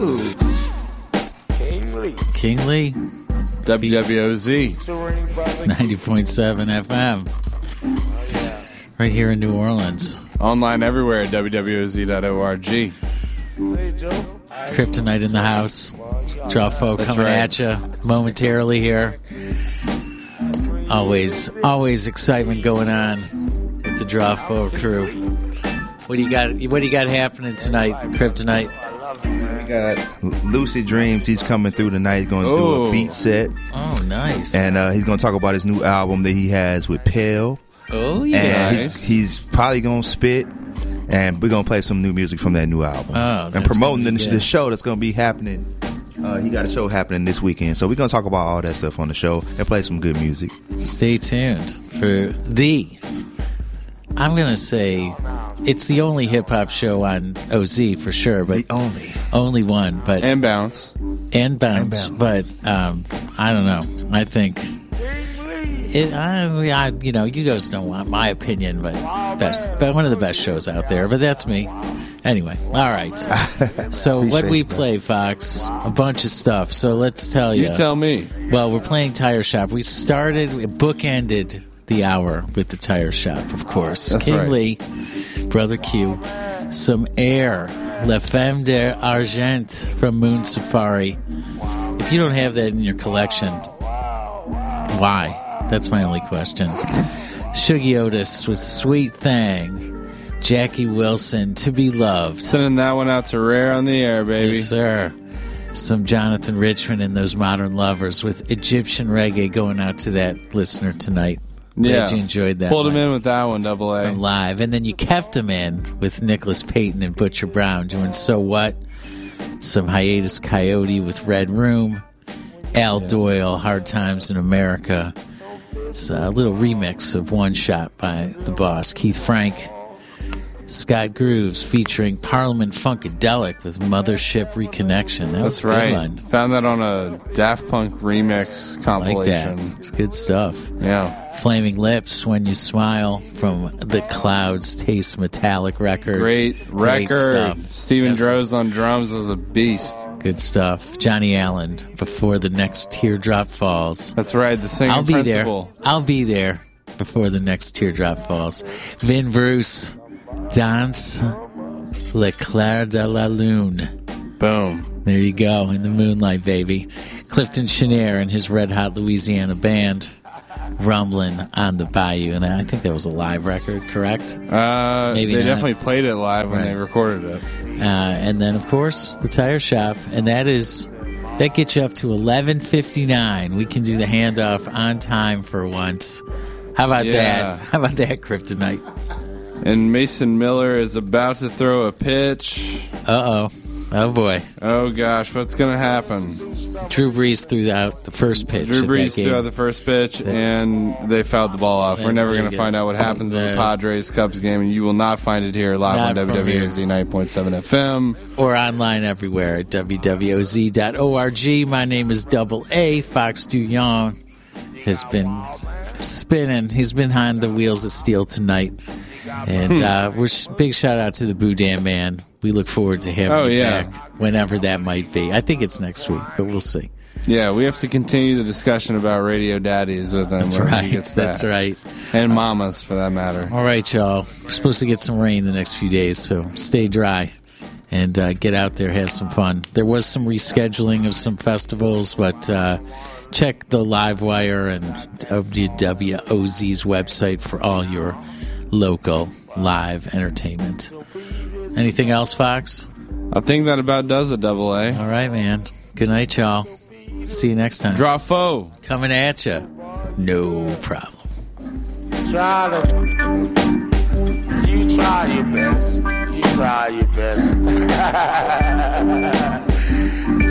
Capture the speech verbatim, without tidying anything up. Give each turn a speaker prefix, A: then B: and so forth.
A: King Lee.
B: King Lee.
C: W W O Z.
B: ninety point seven F M. Right here in New Orleans.
C: Online everywhere at W W O Z dot org.
B: Kryptonite in the house. Drawfo coming
C: right.
B: at you momentarily here. Always, always excitement going on with the Drawfo crew. What do you got? What do you got happening tonight, Kryptonite?
D: We got Lucid Dreams. He's coming through tonight. He's going to do a beat set.
B: Oh, nice.
D: And uh, he's going to talk about his new album that he has with Pale.
B: Oh, yeah.
D: And
C: Nice.
D: he's, he's probably going to spit. And we're going to play some new music from that new album.
B: Oh,
D: and
B: that's
D: promoting
B: gonna
D: the,
B: be
D: the
B: good.
D: show that's going to be happening. Uh, he got a show happening this weekend. So we're going to talk about all that stuff on the show and play some good music.
B: Stay tuned for the, I'm going to say, it's the only hip-hop show on O Z for sure, but
D: The only.
B: only one, but
C: And Bounce.
B: and bounce,
D: And
B: but um, I don't know. I think it. I, I, you know, you guys don't want my opinion, but best, but one of the best shows out there. But that's me. Anyway, all right. So what we play, Fox? A bunch of stuff. So let's tell you.
C: You tell me.
B: Well, we're playing Tire Shop. We started, we bookended the hour with the Tire Shop, of course.
C: That's
B: King
C: right.
B: Lee, Brother Q, some Air, La Femme d'Argent from Moon Safari. If you don't have that in your collection, why? That's my only question. Shuggy Otis with Sweet Thing. Jackie Wilson, To Be Loved.
C: Sending that one out to Rare on the air, baby.
B: Yes, sir. Some Jonathan Richman and those Modern Lovers with Egyptian reggae going out to that listener tonight.
C: Yeah.
B: Glad you enjoyed that.
C: Pulled him
B: one
C: in with that one, double A.
B: from live. And then you kept him in with Nicholas Payton and Butcher Brown doing So What? Some Hiatus Coyote with Red Room. Al
C: Yes.
B: Doyle, Hard Times in America. It's a little remix of One Shot by the boss, Keith Frank. Scott Grooves featuring Parliament Funkadelic with Mothership Reconnection. That was
C: That's
B: a good
C: right.
B: one.
C: Found that on a Daft Punk remix
B: Like
C: compilation.
B: that. It's good stuff.
C: Yeah.
B: Flaming Lips, When You Smile from the Clouds Taste Metallic record.
C: Great record.
B: stuff.
C: Steven
B: Yes.
C: Droz on drums was a beast.
B: Good stuff. Johnny Allen, Before the Next Teardrop Falls.
C: That's right. The singing
B: I'll be
C: principal.
B: there. I'll be there before the next teardrop falls. Vin Bruce, Danse Le Clair de la Lune.
C: Boom.
B: There you go, in the moonlight, baby. Clifton Chenier and his Red Hot Louisiana band, Rumbling on the Bayou. And I think that was a live record, correct?
C: Uh,
B: Maybe
C: they
B: not.
C: definitely played it live when
B: Right.
C: they recorded it.
B: Uh, and then, of course, the Tire Shop. And that is... That gets you up to eleven fifty-nine. We can do the handoff on time for once. How about
C: Yeah.
B: that? How about that, Kryptonite?
C: And Mason Miller is about to throw a pitch.
B: Uh-oh. Oh, boy.
C: Oh, gosh. What's going to happen?
B: Drew Brees threw out the first pitch.
C: Drew
B: of that
C: Brees
B: game.
C: threw out the first pitch, and they fouled the ball off. We're never
B: There you
C: going to
B: go.
C: find out what happens in the
B: There.
C: Padres-Cubs game, and you will not find it here live
B: Not
C: on
B: from
C: W W O Z
B: here.
C: ninety point seven F M.
B: Or online everywhere at W W O Z dot org. My name is Double A. Fox Duyon has been spinning. He's been behind the wheels of steel tonight. And
C: Hmm.
B: uh, we're sh- big shout out to the Boudin Man. We look forward to having
C: Oh,
B: you
C: yeah.
B: back whenever that might be. I think it's next week, but we'll see.
C: Yeah, we have to continue the discussion about radio daddies with him.
B: That's
C: when he
B: right.
C: gets
B: That's
C: that.
B: right.
C: And mamas, for that matter.
B: All right, y'all. We're supposed to get some rain the next few days, so stay dry and uh, get out there, have some fun. There was some rescheduling of some festivals, but uh, check the Livewire and W W O Z's website for all your local live entertainment. Anything else, Fox?
C: I think that about does it, Double A.
B: All right, man. Good night, y'all. See you next time.
C: Draw foe.
B: Coming at you. No problem.
A: Try to. You try your best. You try your best.